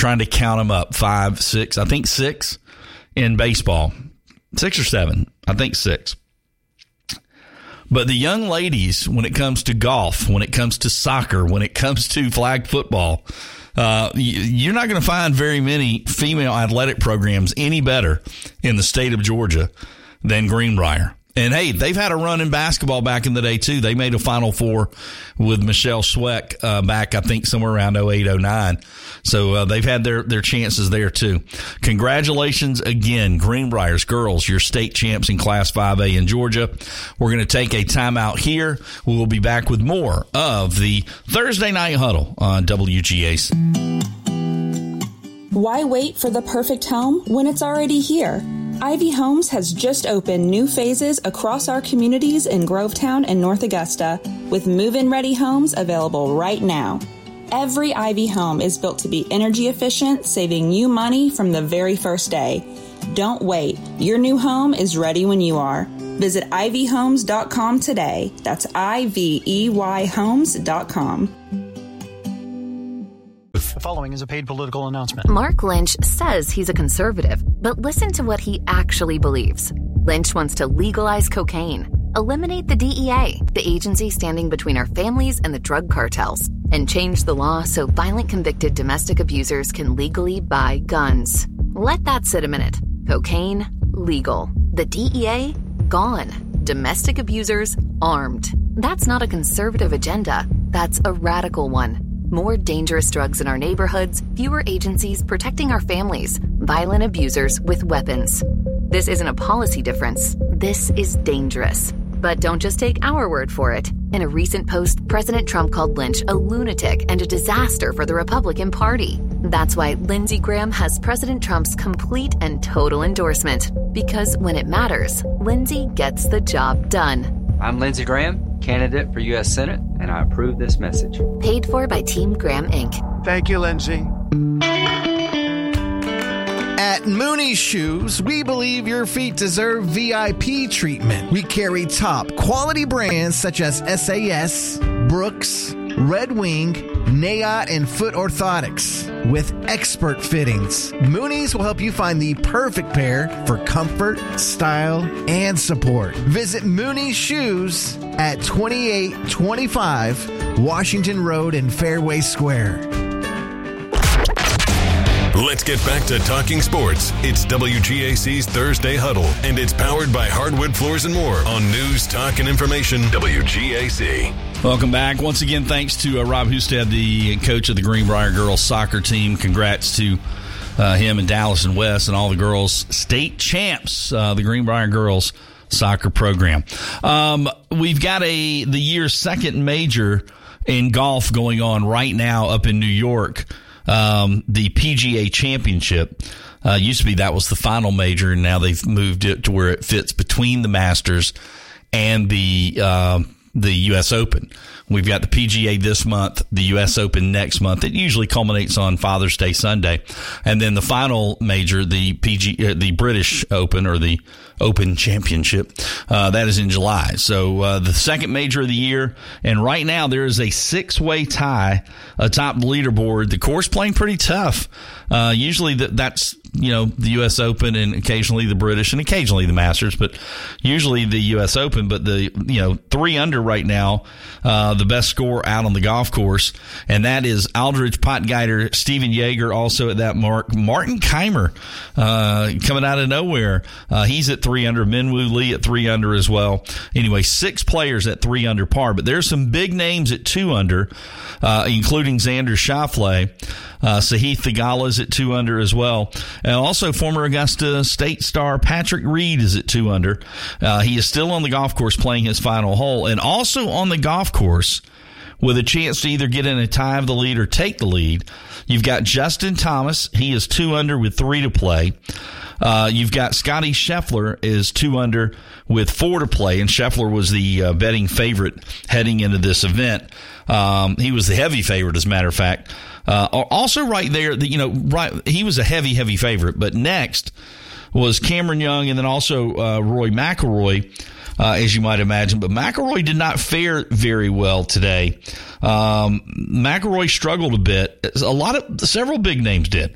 trying to count them up. 5, 6, I think 6 in baseball. 6 or 7, I think 6. But the young ladies, when it comes to golf, when it comes to soccer, when it comes to flag football, you're not going to find very many female athletic programs any better in the state of Georgia than Greenbrier. And, hey, they've had a run in basketball back in the day, too. They made a Final Four with Michelle Sweck back, I think, somewhere around 08, 09. So they've had their chances there, too. Congratulations again, Greenbrier's girls, your state champs in Class 5A in Georgia. We're going to take a timeout here. We will be back with more of the Thursday Night Huddle on WGAC. Why wait for the perfect home when it's already here? Ivy Homes has just opened new phases across our communities in Grovetown and North Augusta, with move-in ready homes available right now. Every Ivy home is built to be energy efficient, saving you money from the very first day. Don't wait. Your new home is ready when you are. Visit ivyhomes.com today. That's IVEYhomes.com. The following is a paid political announcement. Mark Lynch says he's a conservative, but listen to what he actually believes. Lynch wants to legalize cocaine, eliminate the DEA, the agency standing between our families and the drug cartels, and change the law so violent convicted domestic abusers can legally buy guns. Let that sit a minute. Cocaine, legal. The DEA, gone. Domestic abusers, armed. That's not a conservative agenda. That's a radical one. More dangerous drugs in our neighborhoods, fewer agencies protecting our families, violent abusers with weapons. This isn't a policy difference. This is dangerous. But don't just take our word for it. In a recent post, President Trump called Lynch a lunatic and a disaster for the Republican Party. That's why Lindsey Graham has President Trump's complete and total endorsement. Because when it matters, Lindsey gets the job done. I'm Lindsey Graham, candidate for U.S. Senate, and I approve this message. Paid for by Team Graham, Inc. Thank you, Lindsey. At Mooney's Shoes, we believe your feet deserve VIP treatment. We carry top quality brands such as SAS, Brooks, Red Wing, Nayot, and Foot Orthotics. With expert fittings, Mooney's will help you find the perfect pair for comfort, style, and support. Visit Mooney's Shoes at 2825 Washington Road in Fairway Square. Let's get back to talking sports. It's WGAC's Thursday Huddle, and it's powered by Hardwood Floors and More on News, Talk, and Information, WGAC. Welcome back. Once again, thanks to Rob Husted, the coach of the Greenbrier girls soccer team. Congrats to him and Dallas and Wes and all the girls state champs, the Greenbrier girls soccer program. We've got the year's second major in golf going on right now up in New York. The PGA Championship. Used to be that was the final major, and now they've moved it to where it fits between the Masters and the U.S. Open. We've got the PGA this month, the U.S. Open next month. It usually culminates on Father's Day Sunday. And then the final major, the British Open, or the Open Championship, that is in July. So the second major of the year. And right now there is a 6-way tie atop the leaderboard. The course playing pretty tough. Usually that's, the U.S. Open and occasionally the British and occasionally the Masters, but usually the U.S. Open. But 3 under right now, the best score out on the golf course, and that is Aldridge Potgieter, Steven Yeager also at that mark. Martin Keimer coming out of nowhere. He's at 3 under. Minwoo Lee at 3 under as well. Anyway, 6 players at 3 under par, but there's some big names at 2 under, including Xander Schauffele. Sahith Theegala is at 2 under as well. And also former Augusta State star Patrick Reed is at 2 under. He is still on the golf course playing his final hole, and also on the golf course with a chance to either get in a tie of the lead or take the lead. You've got Justin Thomas. He is 2 under with 3 to play. You've got Scotty Scheffler is 2 under with 4 to play, and Scheffler was the betting favorite heading into this event. He was the heavy favorite, as a matter of fact. Also right there, he was a heavy favorite, but next was Cameron Young and then also Rory McIlroy, as you might imagine. But McIlroy did not fare very well today. McIlroy struggled a bit. Several big names did.